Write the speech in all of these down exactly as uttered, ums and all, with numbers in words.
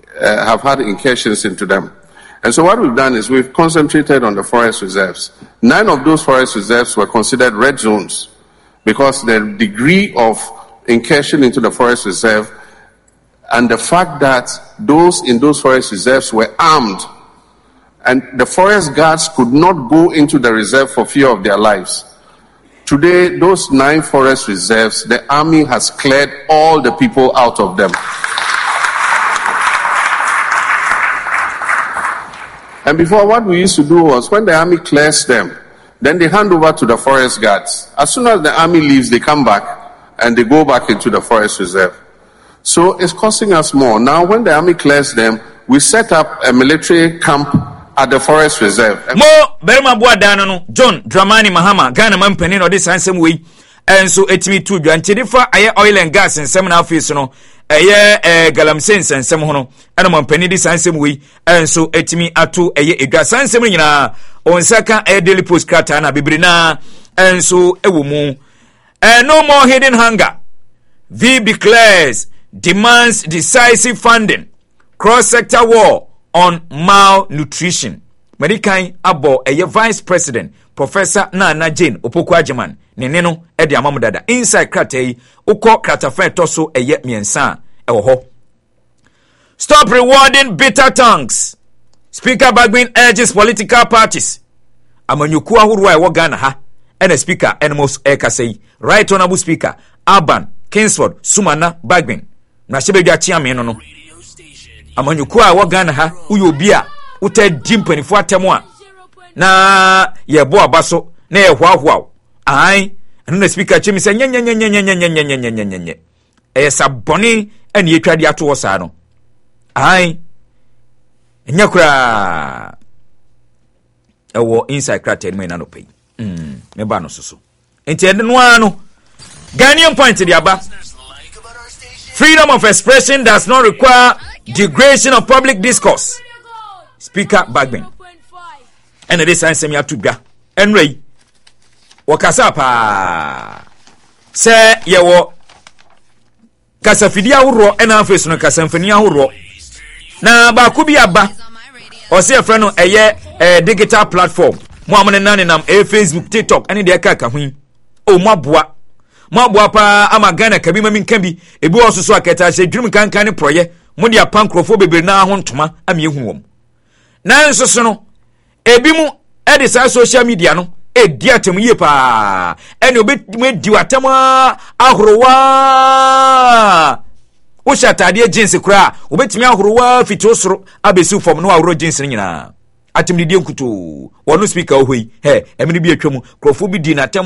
uh, have had incursions into them. And so what we've done is we've concentrated on the forest reserves. Nine of those forest reserves were considered red zones because the degree of incursion into the forest reserve and the fact that those in those forest reserves were armed and the forest guards could not go into the reserve for fear of their lives. Today, those nine forest reserves, the army has cleared all the people out of them. And before, what we used to do was when the army clears them, then they hand over to the forest guards. As soon as the army leaves, they come back and they go back into the forest reserve. So it's costing us more. Now, when the army clears them, we set up a military camp at the forest reserve. Mo Berma Boadano no John Dramani Mahama Ghana man penin or this handsome way and so etimi to dwanti fa aye oil and gas and seven office no aye eh galamsens and some hono and man penin this handsome way and so etimi ato aye ega sansem nyina on saka aye daily post krata na bibrina and so ewo mu and no more hidden hunger. V declares demands decisive funding cross sector war on malnutrition. Medikai abo eye vice president Professor Nana Jane Opoku Ajeman nene no e de amamudada inside kratai ukọ kratafa toso eye miensa ewo ho. Stop rewarding bitter tongues. Speaker Bagbin urges political parties amanyuku ahuru a ewo Ghana ha and speaker Enemos Ekasei right honorable speaker Alban Kingsford Sumana Bagbin na shebedwa chiame no no amanyuku a wogana ha uyobia utadi mpanifo atemu a na yebo abaso na yehwahwa ai na speaker chimi se nyenyenyenyenyenyenyenyenyenyenyenyenyenye esa boni ene yetwade ato wo saa no ai nyakura ewo inside crater me na no pay mm me ba no soso enti ene no ano Ghanaian point the aba freedom of expression does not require degradation of public discourse. Speaker Bagbin. And this answer me to bia. Enray. Wakasa pa. Say yewo kasafidia uro ena face no kasamfania uro. Na ba ku bia ba. O say friend no eye eh, digital platform. Mo amene nane nam e Facebook, TikTok ene de ka ka hu. O mo aboa. Mo aboa pa ama Ghana kabi mami nkambi ebi osusu aketa se drum kankan ne proye. Modi apankrofo bebere na ho ntoma ame ehunu wom na nsoso no ebi mu e de sa social media no e di atem yie pa ene obetime di atem ahorowa wo shatade jeans kura obetime ahorowa fiti osoro abesi fom no ahoro jeans nyina atem di nkuto wono speaker ohoi he emini bi atwam krofo bi di na atem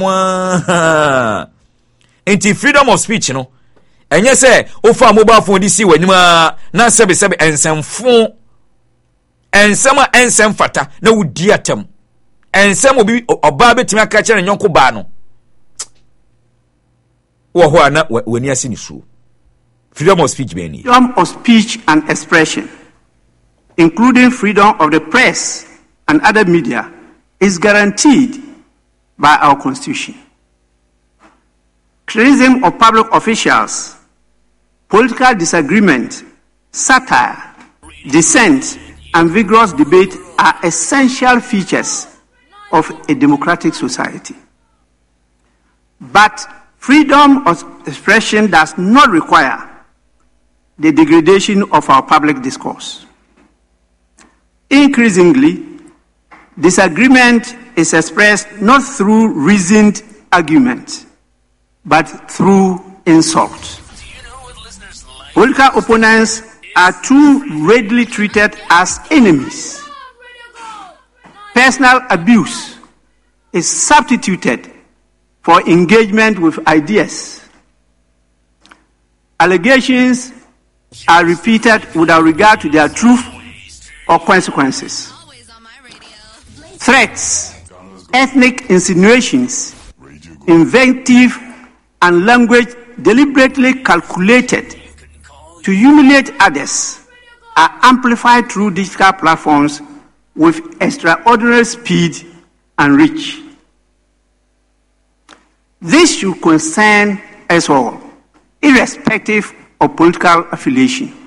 enti freedom of speech no enye se ofa mobile phone di si wanima na sebe sebe ensemfo ensema ensem fata na wudi atam ensem obi oba betimi aka kire nyonko ba no wo ho ana wani asini su freedom of speech be ni freedom of speech and expression including freedom of the press and other media is guaranteed by our constitution. Criticism of public officials, political disagreement, satire, dissent, and vigorous debate are essential features of a democratic society. But freedom of expression does not require the degradation of our public discourse. Increasingly, disagreement is expressed not through reasoned argument, but through insult. Political opponents are too readily treated as enemies. Personal abuse is substituted for engagement with ideas. Allegations are repeated without regard to their truth or consequences. Threats, ethnic insinuations, inventive and language deliberately calculated to humiliate others are amplified through digital platforms with extraordinary speed and reach. This should concern us all, irrespective of political affiliation.